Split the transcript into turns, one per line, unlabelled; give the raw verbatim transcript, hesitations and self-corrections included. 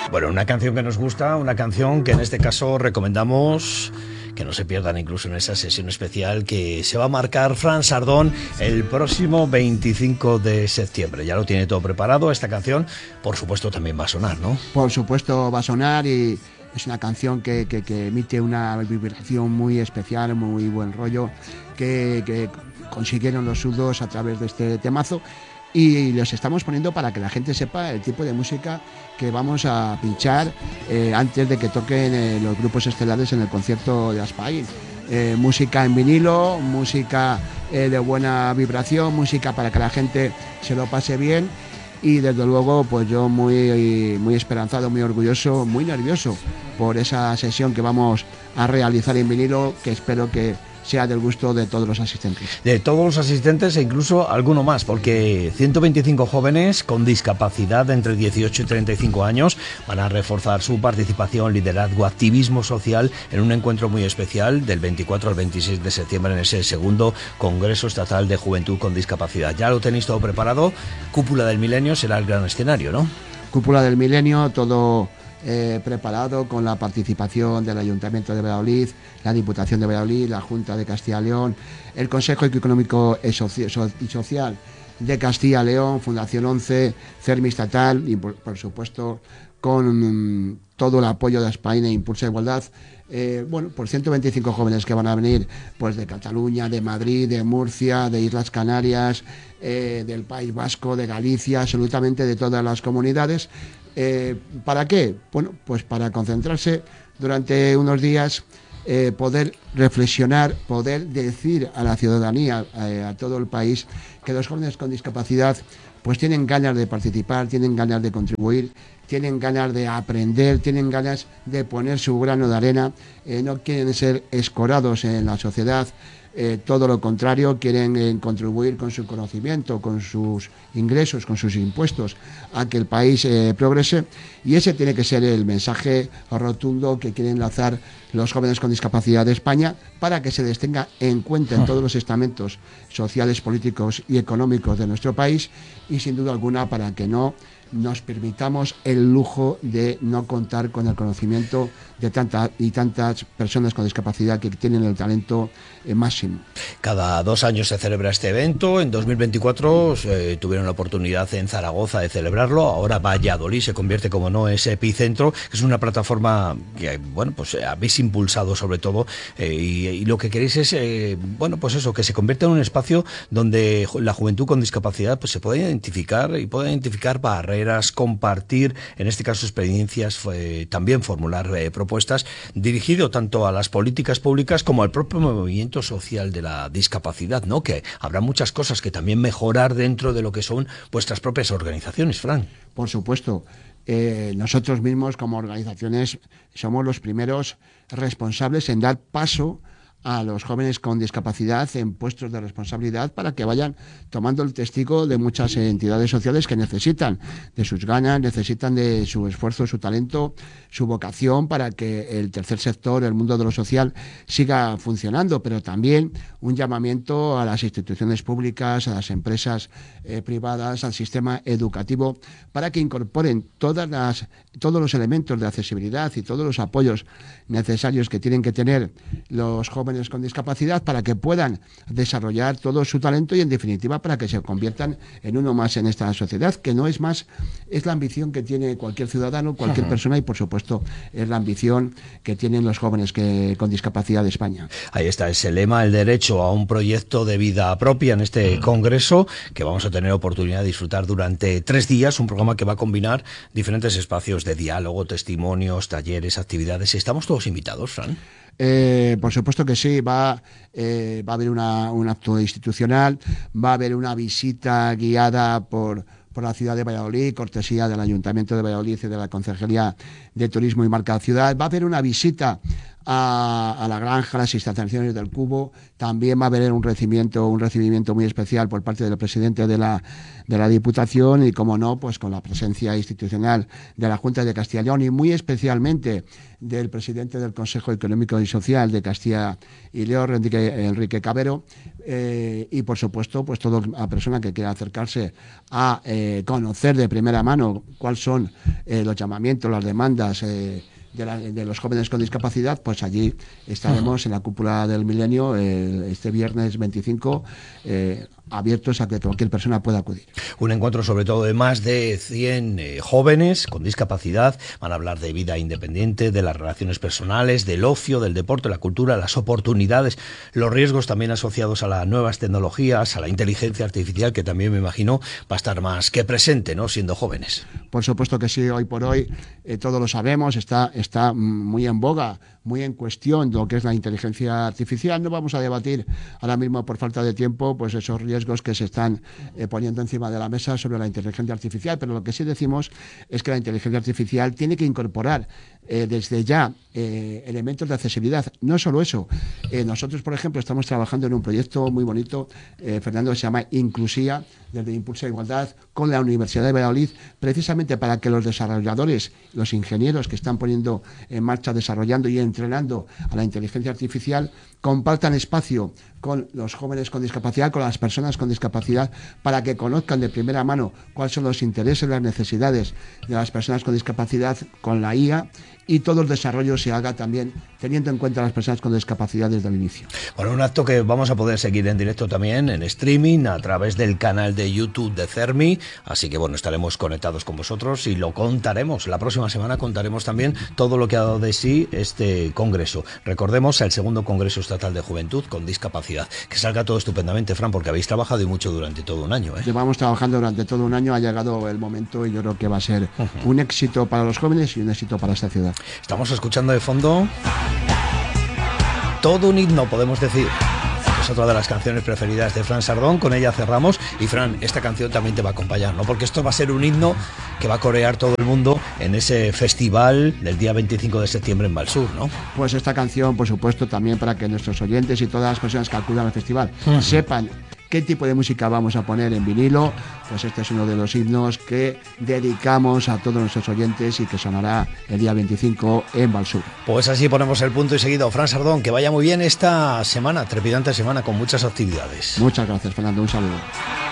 Bueno, una canción que nos gusta, una canción que en este caso recomendamos que no se pierdan incluso en esa sesión especial que se va a marcar Fran Sardón el próximo veinticinco de septiembre. Ya lo tiene todo preparado. Esta canción, por supuesto, también va a sonar, ¿no?
Por supuesto va a sonar, y es una canción que, que, que emite una vibración muy especial, muy buen rollo, que, que consiguieron los Sudos a través de este temazo. Y los estamos poniendo para que la gente sepa el tipo de música que vamos a pinchar eh, antes de que toquen eh, los grupos estelares en el concierto de Aspain. Eh, música en vinilo, música eh, de buena vibración, música para que la gente se lo pase bien. Y desde luego, pues yo muy, muy esperanzado, muy orgulloso, muy nervioso por esa sesión que vamos a realizar en vinilo, que espero que sea del gusto de todos los asistentes.
De todos los asistentes e incluso alguno más, porque ciento veinticinco jóvenes con discapacidad entre dieciocho y treinta y cinco años van a reforzar su participación, liderazgo, activismo social en un encuentro muy especial del veinticuatro al veintiséis de septiembre en ese segundo Congreso Estatal de Juventud con Discapacidad. Ya lo tenéis todo preparado. Cúpula del Milenio será el gran escenario, ¿no?
Cúpula del Milenio, todo Eh, preparado con la participación del Ayuntamiento de Valladolid, la Diputación de Valladolid, la Junta de Castilla y León, el Consejo Económico y Social de Castilla y León, Fundación once, CERMI Estatal y por, por supuesto con um, todo el apoyo de Aspain e Impulsa Igualdad. Eh, bueno, por ciento veinticinco jóvenes que van a venir pues de Cataluña, de Madrid, de Murcia, de Islas Canarias, eh, del País Vasco, de Galicia, absolutamente de todas las comunidades. Eh, ¿Para qué? Bueno, pues para concentrarse durante unos días, eh, poder reflexionar, poder decir a la ciudadanía, a, a todo el país, que los jóvenes con discapacidad pues tienen ganas de participar, tienen ganas de contribuir, tienen ganas de aprender, tienen ganas de poner su grano de arena, eh, no quieren ser escorados en la sociedad. Eh, todo lo contrario, quieren eh, contribuir con su conocimiento, con sus ingresos, con sus impuestos a que el país eh, progrese, y ese tiene que ser el mensaje rotundo que quieren lanzar los jóvenes con discapacidad de España, para que se les tenga en cuenta en todos los estamentos sociales, políticos y económicos de nuestro país, y sin duda alguna para que no nos permitamos el lujo de no contar con el conocimiento de tantas y tantas personas con discapacidad que tienen el talento eh, máximo.
Cada dos años se celebra este evento. En dos mil veinticuatro eh, tuvieron la oportunidad en Zaragoza de celebrarlo. Ahora Valladolid se convierte, como no, ese epicentro. Es una plataforma que, bueno, pues habéis impulsado sobre todo, eh, y, y lo que queréis es, eh, bueno, pues eso, que se convierta en un espacio donde la juventud con discapacidad pues se pueda identificar y pueda identificar barreras, compartir, en este caso experiencias, eh, también formular eh, propuestas, dirigido tanto a las políticas públicas como al propio movimiento social de la discapacidad, ¿no? Que habrá muchas cosas que también mejorar dentro de lo que son vuestras propias organizaciones, Fran.
Por supuesto. Eh, nosotros mismos como organizaciones somos los primeros responsables en dar paso a los jóvenes con discapacidad en puestos de responsabilidad, para que vayan tomando el testigo de muchas entidades sociales que necesitan de sus ganas, necesitan de su esfuerzo, su talento, su vocación, para que el tercer sector, el mundo de lo social, siga funcionando. Pero también un llamamiento a las instituciones públicas, a las empresas eh, privadas, al sistema educativo, para que incorporen todas las, todos los elementos de accesibilidad y todos los apoyos necesarios que tienen que tener los jóvenes con discapacidad, para que puedan desarrollar todo su talento y, en definitiva, para que se conviertan en uno más en esta sociedad, que no es más, es la ambición que tiene cualquier ciudadano, cualquier uh-huh. persona, y por supuesto es la ambición que tienen los jóvenes que, con discapacidad de España.
Ahí está ese lema, el derecho a un proyecto de vida propia, en este uh-huh. congreso que vamos a tener oportunidad de disfrutar durante tres días, un programa que va a combinar diferentes espacios de diálogo, testimonios, talleres, actividades. ¿Estamos todos invitados, Fran?
Eh, por supuesto que sí, va, eh, va a haber una, un acto institucional, va a haber una visita guiada por, por la ciudad de Valladolid, cortesía del Ayuntamiento de Valladolid y de la Concejalía de Turismo y Marca Ciudad. Va a haber una visita a, a la granja, a las instalaciones del Cubo. También va a haber un recibimiento, un recibimiento muy especial por parte del presidente de la, de la Diputación y, como no, pues con la presencia institucional de la Junta de Castilla y León y muy especialmente del presidente del Consejo Económico y Social de Castilla y León, Enrique, Enrique Cabero, eh, y por supuesto, pues toda persona que quiera acercarse a eh, conocer de primera mano cuáles son eh, los llamamientos, las demandas eh, De, la, de los jóvenes con discapacidad, pues allí estaremos uh-huh. en la cúpula del milenio eh, este viernes veinticinco, eh, abiertos a que cualquier persona pueda acudir.
Un encuentro sobre todo de más de cien eh, jóvenes con discapacidad. Van a hablar de vida independiente, de las relaciones personales, del ocio, del deporte, la cultura, las oportunidades, los riesgos también asociados a las nuevas tecnologías, a la inteligencia artificial, que también me imagino va a estar más que presente, ¿no?, siendo jóvenes.
Por supuesto que sí, hoy por hoy eh, todos lo sabemos, está, está muy en boga, muy en cuestión lo que es la inteligencia artificial. No vamos a debatir ahora mismo por falta de tiempo pues esos riesgos que se están eh, poniendo encima de la mesa sobre la inteligencia artificial, pero lo que sí decimos es que la inteligencia artificial tiene que incorporar eh, desde ya eh, elementos de accesibilidad. No solo eso, eh, nosotros por ejemplo estamos trabajando en un proyecto muy bonito, eh, Fernando, que se llama Inclusía, desde Impulsa Igualdad, con la Universidad de Valladolid, precisamente para que los desarrolladores, los ingenieros que están poniendo en marcha, desarrollando y entrenando a la inteligencia artificial, compartan espacio con los jóvenes con discapacidad, con las personas con discapacidad, para que conozcan de primera mano cuáles son los intereses, las necesidades de las personas con discapacidad con la I A, y todo el desarrollo se haga también teniendo en cuenta a las personas con discapacidad desde el inicio.
Bueno, un acto que vamos a poder seguir en directo también en streaming a través del canal de YouTube de CERMI, así que bueno, estaremos conectados con vosotros y lo contaremos. La próxima semana contaremos también todo lo que ha dado de sí este congreso. Recordemos el segundo Congreso Estatal de Juventud con Discapacidad. Que salga todo estupendamente, Fran, porque habéis trabajado y mucho durante todo un año, ¿eh?
Llevamos trabajando durante todo un año, ha llegado el momento y yo creo que va a ser uh-huh. un éxito para los jóvenes y un éxito para esta ciudad.
Estamos escuchando de fondo todo un himno, podemos decir. Es otra de las canciones preferidas de Fran Sardón, con ella cerramos. Y Fran, esta canción también te va a acompañar, ¿no? Porque esto va a ser un himno que va a corear todo el mundo en ese festival del día veinticinco de septiembre en Valsur, ¿no?
Pues esta canción, por supuesto, también para que nuestros oyentes y todas las personas que acudan al festival uh-huh. sepan qué tipo de música vamos a poner en vinilo. Pues este es uno de los himnos que dedicamos a todos nuestros oyentes y que sonará el día veinticinco en Valsur.
Pues así ponemos el punto y seguido. Fran Sardón, que vaya muy bien esta semana, trepidante semana con muchas actividades.
Muchas gracias, Fernando, un saludo.